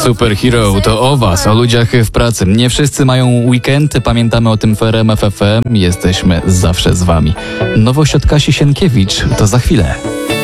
Superhero to o was, o ludziach w pracy. Nie wszyscy mają weekend, pamiętamy o tym w RMF FM. Jesteśmy zawsze z wami. Nowość od Kasi Sienkiewicz to za chwilę.